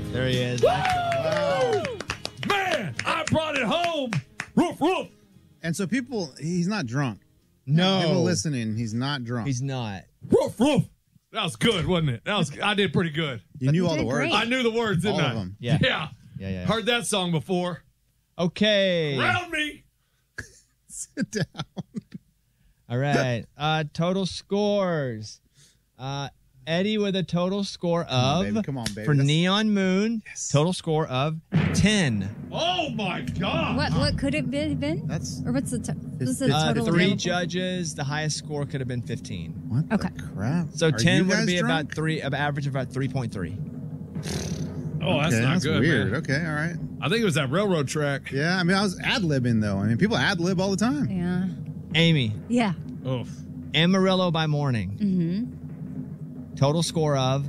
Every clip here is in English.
There he is. Wow. Man, I brought it home. Roof, roof. And so he's not drunk. No. People listening, he's not drunk. He's not. Roof, roof. That was good, wasn't it? I did pretty good. You knew all the words. great. I knew the words, didn't All I? of them. Yeah. Yeah. Heard that song before. Okay. Round me. Sit down. All right. Total scores. Eddie with a total score of Come on, baby. for Neon Moon. Total score of 10. Oh my God. What could it be been? That's Or what's the It's total? 3 available? judges. The highest score could have been 15. what the Okay. crap? So Are 10 you would guys be drunk? about 3, of average of about 3.3. Oh, that's Okay, not that's good, weird. man. Okay, all right. I think it was that railroad track. Yeah, I mean, I was ad-libbing, though. I mean, people ad-lib all the time. Yeah. Amy, Yeah. Oh. Amarillo by Morning. Mm-hmm. Total score of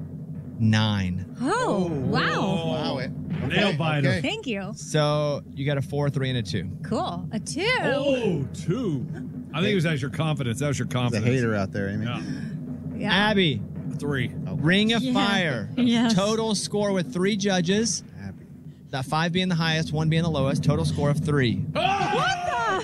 9. Oh, wow. Wow, it. Nail biter. Okay. Thank you. So you got a 4, 3, and a 2. Cool. A 2. Oh, 2. I think it was as your confidence. That was your There's a confidence. hater out there, Amy. Yeah. Yeah. Abby, 3. Ring of Yeah. Fire. Yes. Total score with 3 judges. Abby. That 5 being the highest, 1 being the lowest. Total score of 3. What the?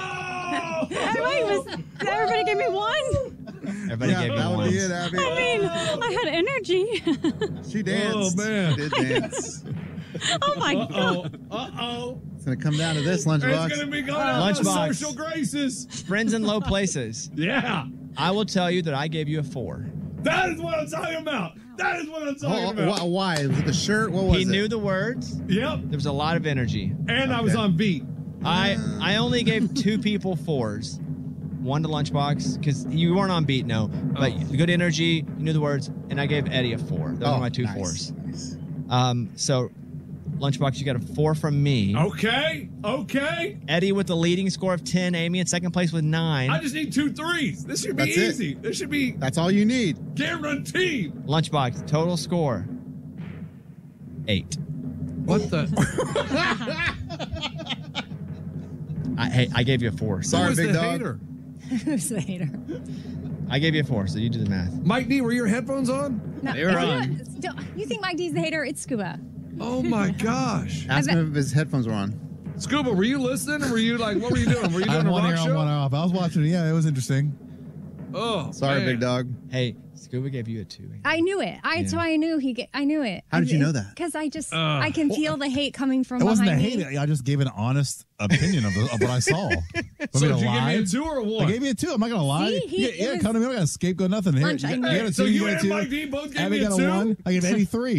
Wait, everybody gave me 1? Everybody Yeah, gave me that would 1. be it, Abby. I mean, I had energy. She danced. Oh, man. She did dance. Oh my God. Uh-oh. It's going to come down to this, It's Lunchbox. going to be going on Lunchbox. social graces. Friends in low places. Yeah. I will tell you that I gave you a 4. That is what I'm talking about. That is what I'm talking about. Why? Was it the shirt? What was He it? knew the words. Yep. There was a lot of energy. And I was on beat. I only gave 2 people 4s. 1 to Lunchbox, because you weren't on beat, no. But good energy, you knew the words, and I gave Eddie a 4. Those are my 2 nice, 4s. nice. So, Lunchbox, you got a 4 from me. Okay. Eddie with the leading score of 10. Amy in second place with 9. I just need 2 3s. This should be That's it. easy. This should be That's all you need. guaranteed. Lunchbox, total score 8. What the? I gave you a 4. So Sorry, Who was big the dog. hater? Who's the hater? I gave you a 4, so you do the math. Mike D, were your headphones on? No, They were you think Mike D's the hater? It's Scuba. Oh my gosh. Ask him if his headphones were on. Scuba, were you listening? Or were you like, what were you doing? Were you I doing had a one rock ear on, show? one off. I was watching it. Yeah, it was interesting. Oh, Sorry, man. big dog. Hey, Scuba gave you a 2. I knew it. That's why I knew I knew it. How did you know that? Because I can feel the hate coming from It wasn't a behind me. hate. I just gave an honest opinion of what I saw. Want me So to did you give lie? me a 2 or a 1? I gave you a 2. I'm not gonna lie. See? Yeah, come to me. I got a scapegoat. Nothing. Here, Lunch, I you knew got it. a So 2. you got a and 2. Mike D both gave Abby me a got 2? a 1. I gave Eddie 3.